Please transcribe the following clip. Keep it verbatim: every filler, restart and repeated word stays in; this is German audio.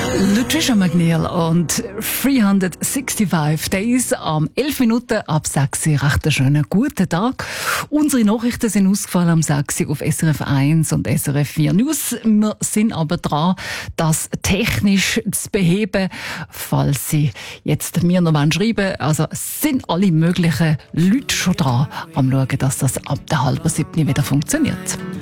Lucia McNeil und dreihundertfünfundsechzig Days am elf Minuten ab sechs Uhr. Recht einen schönen guten Tag. Unsere Nachrichten sind ausgefallen am sechs Uhr auf S R F eins und S R F vier News. Wir sind aber dran, das technisch zu beheben, falls Sie jetzt mir noch schreiben wollen. Also sind alle möglichen Leute schon dran am schauen, dass das ab der halben siebten wieder funktioniert.